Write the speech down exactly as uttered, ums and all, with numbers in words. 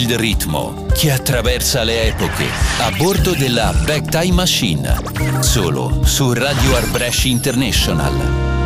il ritmo che attraversa le epoche a bordo della Back Time Machine, solo su Radio Art Brash International.